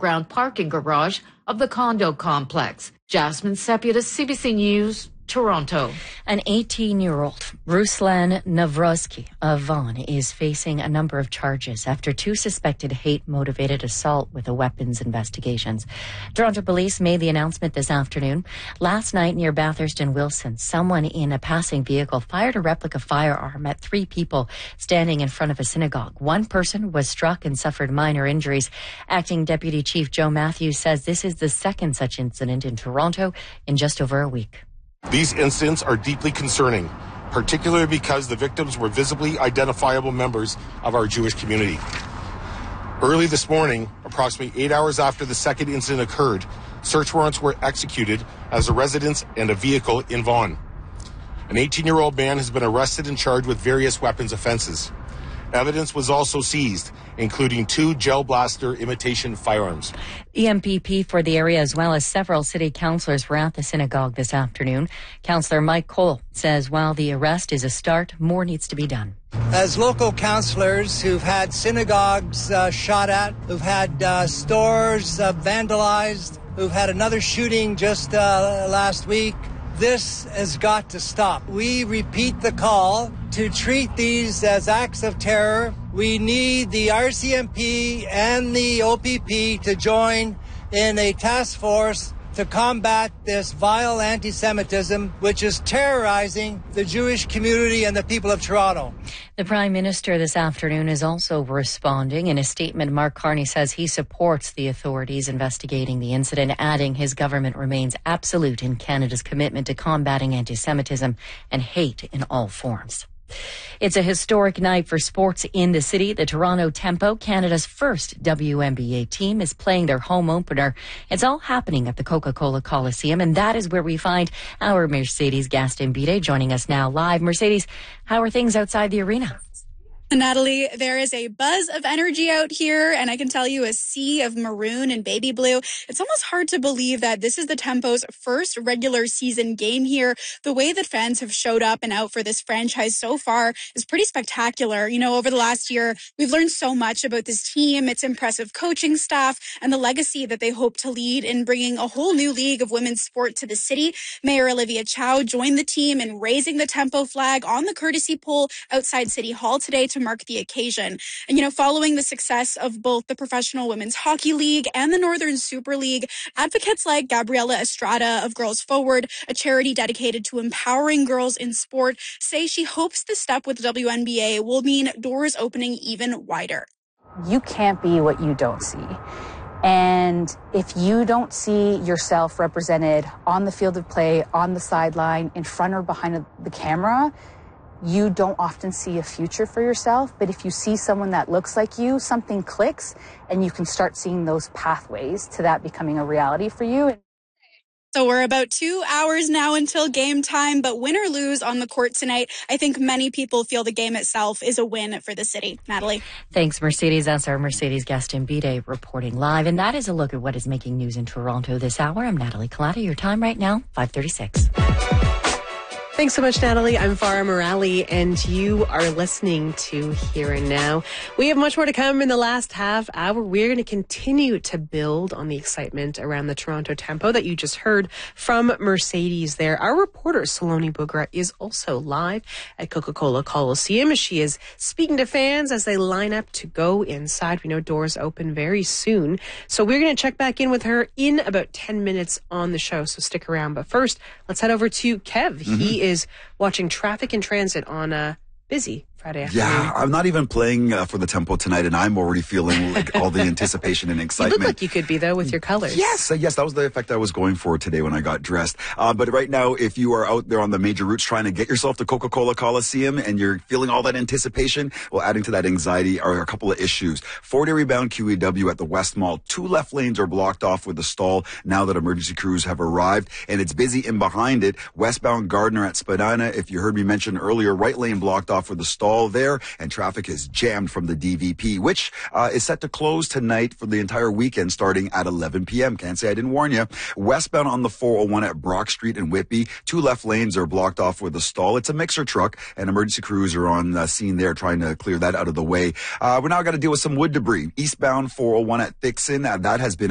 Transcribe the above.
underground parking garage of the condo complex. Jasmine Sepulveda, CBC News, Toronto. An 18-year-old, Ruslan Navrosky of Vaughan, is facing a number of charges after two suspected hate-motivated assault with a weapons investigations. Toronto police made the announcement this afternoon. Last night near Bathurst and Wilson, someone in a passing vehicle fired a replica firearm at three people standing in front of a synagogue. One person was struck and suffered minor injuries. Acting Deputy Chief Joe Matthews says this is the second such incident in Toronto in just over a week. These incidents are deeply concerning, particularly because the victims were visibly identifiable members of our Jewish community. Early this morning, approximately 8 hours after the second incident occurred, search warrants were executed as a residence and a vehicle in Vaughan. An 18-year-old man has been arrested and charged with various weapons offenses. Evidence was also seized, including two gel blaster imitation firearms. The MPP for the area, as well as several city councillors, were at the synagogue this afternoon. Councillor Mike Cole says while the arrest is a start, more needs to be done. As local councillors who've had synagogues shot at, who've had stores vandalized, who've had another shooting just last week, this has got to stop. We repeat the call to treat these as acts of terror. We need the RCMP and the OPP to join in a task force to combat this vile anti-Semitism, which is terrorizing the Jewish community and the people of Toronto. The Prime Minister this afternoon is also responding. In a statement, Mark Carney says he supports the authorities investigating the incident, adding his government remains absolute in Canada's commitment to combating anti-Semitism and hate in all forms. It's a historic night for sports in the city. The Toronto Tempo, Canada's first WNBA team, is playing their home opener. It's all happening at the Coca-Cola Coliseum, and that is where we find our Mercedes Gastambide joining us now live. Mercedes, how are things outside the arena? Natalie, there is a buzz of energy out here, and I can tell you a sea of maroon and baby blue. It's almost hard to believe that this is the Tempo's first regular season game here. The way that fans have showed up and out for this franchise so far is pretty spectacular. You know, over the last year, we've learned so much about this team, its impressive coaching staff, and the legacy that they hope to lead in bringing a whole new league of women's sport to the city. Mayor Olivia Chow joined the team in raising the Tempo flag on the courtesy pole outside City Hall today to mark the occasion. And, you know, following the success of both the Professional Women's Hockey League and the Northern Super League, advocates like Gabriela Estrada of Girls Forward, a charity dedicated to empowering girls in sport, say she hopes the step with the WNBA will mean doors opening even wider. You can't be what you don't see. And if you don't see yourself represented on the field of play, on the sideline, in front or behind the camera, you don't often see a future for yourself. But if you see someone that looks like you, something clicks and you can start seeing those pathways to that becoming a reality for you. So we're about 2 hours now until game time, but win or lose on the court tonight, I think many people feel the game itself is a win for the city. Natalie. Thanks, Mercedes. That's our Mercedes Gastambide reporting live. And that is a look at what is making news in Toronto this hour. I'm Natalie Collada. Your time right now, 5:36. Thanks so much, Natalie. I'm Farah Morali, and you are listening to Here and Now. We have much more to come in the last half hour. We're going to continue to build on the excitement around the Toronto Tempo that you just heard from Mercedes there. Our reporter, Saloni Bugra, is also live at Coca-Cola Coliseum. She is speaking to fans as they line up to go inside. We know doors open very soon. So we're going to check back in with her in about 10 minutes on the show. So stick around. But first, let's head over to Kev. He is watching traffic and transit on a busy Friday afternoon. Yeah, I'm not even playing for the Tempo tonight, and I'm already feeling like all the anticipation and excitement. You look like you could be, though, with your colors. Yes, that was the effect I was going for today when I got dressed. But right now, if you are out there on the major routes trying to get yourself to Coca-Cola Coliseum and you're feeling all that anticipation, well, adding to that anxiety are a couple of issues. 4-day bound QEW at the West Mall. 2 left lanes are blocked off with a stall now that emergency crews have arrived, and it's busy in behind it. Westbound Gardner at Spadina, if you heard me mention earlier, right lane blocked off with a stall there, and traffic is jammed from the DVP, which is set to close tonight for the entire weekend starting at 11 p.m. Can't say I didn't warn you. Westbound on the 401 at Brock Street and Whitby, 2 left lanes are blocked off with a stall. It's a mixer truck, and emergency crews are on scene there trying to clear that out of the way. We're now got to deal with some wood debris. Eastbound 401 at Thixon, that has been